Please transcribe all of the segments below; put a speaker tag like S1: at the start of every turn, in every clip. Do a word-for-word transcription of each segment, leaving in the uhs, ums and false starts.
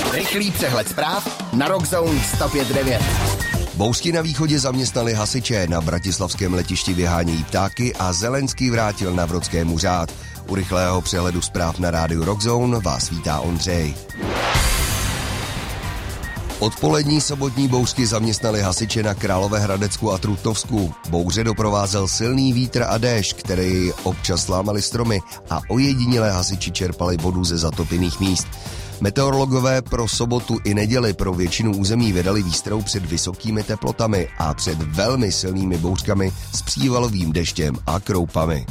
S1: Rychlý přehled zpráv na Rockzone sto pět devět.
S2: Bouřky na východě zaměstnali hasiče, na bratislavském letišti vyhánějí ptáky a Zelenský vrátil Navrotskému řád. U rychlého přehledu zpráv na rádiu Rockzone vás vítá Ondřej. Odpolední sobotní bouřky zaměstnali hasiče na Královéhradecku a Trutnovsku. Bouře doprovázel silný vítr a déšť, který občas lámaly stromy a ojedinělé hasiči čerpali vodu ze zatopených míst. Meteorologové pro sobotu i neděli pro většinu území vydali výstroj před vysokými teplotami a před velmi silnými bouřkami s přívalovým deštěm a kroupami.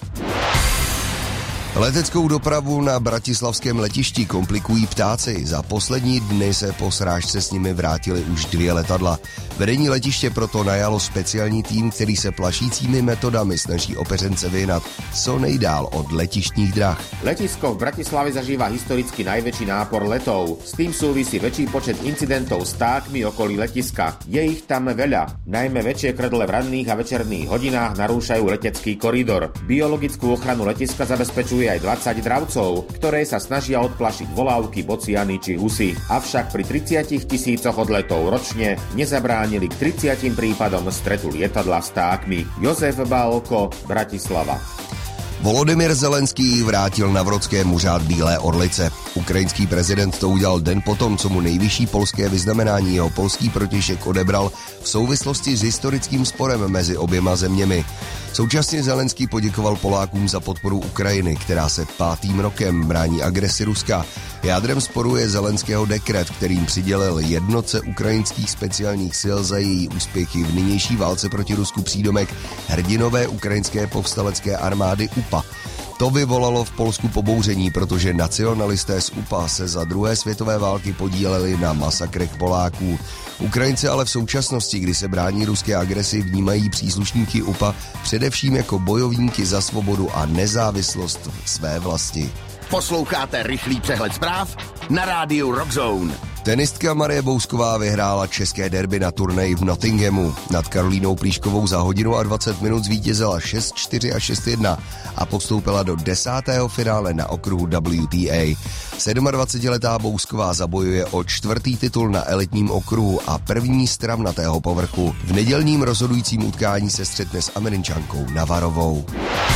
S2: Leteckou dopravu na bratislavském letišti komplikují ptáci. Za poslední dny se po srážce s nimi vrátily už dvě letadla. Vedení letiště proto najalo speciální tým, který se plašícími metodami snaží opeřence vyhnat co nejdál od letištních drah.
S3: Letisko v Bratislave zažíva historicky najväčší nápor letov. S tým súvisí väčší počet incidentov s ptákmi okolí letiska. Je ich tam veľa. Najmä väčšie krdle v ranných a večerných hodinách narúšajú letecký koridor. Biologickú ochranu letiska zabezpečuje aj dvadsať dravcov, ktoré sa snažia odplašiť volávky, bociany či husy. Avšak pri tridsiatich tisícoch odletov ročne nezabránili k tridsiatim prípadom stretu lietadla s vtákmi. Jozef Bálko, Bratislava.
S2: Volodymyr Zelenský vrátil Navrotskému řád Bílé orlice. Ukrajinský prezident to udělal den potom, co mu nejvyšší polské vyznamenání jeho polský protějšek odebral v souvislosti s historickým sporem mezi oběma zeměmi. Současně Zelenský poděkoval Polákům za podporu Ukrajiny, která se pátým rokem brání agresi Ruska. Jádrem sporu je Zelenského dekret, kterým přidělil jednotce ukrajinských speciálních sil za její úspěchy v nynější válce proti Rusku přídomek hrdinové ukrajinské povstalecké armády U P A. To vyvolalo v Polsku pobouření, protože nacionalisté z U P A se za druhé světové války podíleli na masakrech Poláků. Ukrajinci ale v současnosti, kdy se brání ruské agresi, vnímají příslušníky U P A především jako bojovníky za svobodu a nezávislost své vlasti.
S1: Posloucháte rychlý přehled zpráv na rádiu Rockzone.
S2: Tenistka Marie Bousková vyhrála české derby na turnaji v Nottinghamu. Nad Karolínou Plíškovou za hodinu a dvacet minut zvítězila šest čtyři a šest jedna a postoupila do desátého finále na okruhu W T A. sedmadvacetiletá Bousková zabojuje o čtvrtý titul na elitním okruhu a první z travnatého povrchu. V nedělním rozhodujícím utkání se střetne s Američankou Navarovou.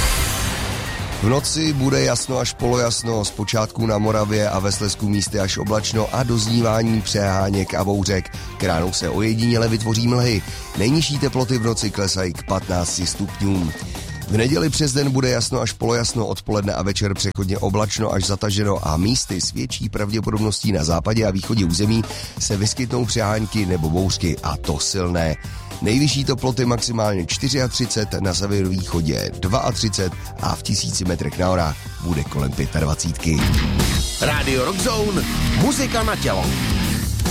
S2: V noci bude jasno až polojasno, zpočátku na Moravě a ve Slezsku místy až oblačno a doznívání přeháněk a bouřek. K ránu se ojediněle vytvoří mlhy. Nejnižší teploty v noci klesají k patnácti stupňům. V neděli přes den bude jasno až polojasno, odpoledne a večer přechodně oblačno až zataženo a místy s větší pravděpodobností na západě a východě území se vyskytnou přehánky nebo bouřky, a to silné. Nejvyšší teploty maximálně třicet čtyři, na severovýchodě třicet dva a v tisíci metrech na horách bude kolem dvacet pět.
S1: Radio Rockzone, muzika na tělo.